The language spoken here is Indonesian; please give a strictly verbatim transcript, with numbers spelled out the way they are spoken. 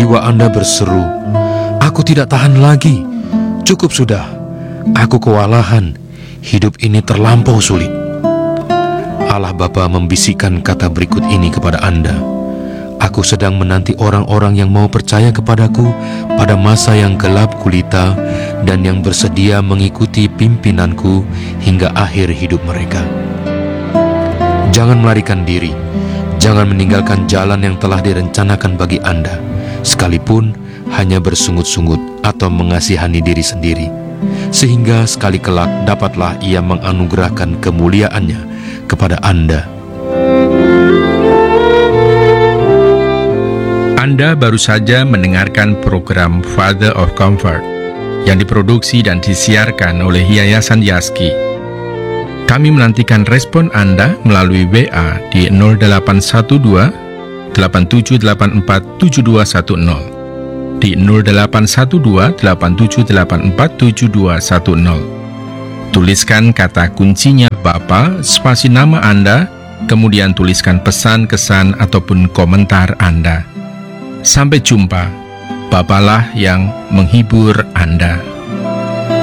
jiwa Anda berseru, "Aku tidak tahan lagi. Cukup sudah. Aku kewalahan. Hidup ini terlampau sulit." Allah Bapa membisikkan kata berikut ini kepada Anda. Aku sedang menanti orang-orang yang mau percaya kepadaku pada masa yang gelap gulita dan yang bersedia mengikuti pimpinanku hingga akhir hidup mereka. Jangan melarikan diri. Jangan meninggalkan jalan yang telah direncanakan bagi Anda, sekalipun hanya bersungut-sungut atau mengasihani diri sendiri, sehingga sekali kelak dapatlah Ia menganugerahkan kemuliaannya kepada Anda. Anda baru saja mendengarkan program Father of Comfort yang diproduksi dan disiarkan oleh Yayasan Yaski. Kami menantikan respon Anda melalui W A di nol delapan satu dua, delapan tujuh delapan empat, tujuh dua satu nol, di nol delapan satu dua, delapan tujuh delapan empat, tujuh dua satu nol. Tuliskan kata kuncinya Bapa, spasi nama Anda, kemudian tuliskan pesan, kesan, ataupun komentar Anda. Sampai jumpa, Bapalah yang menghibur Anda.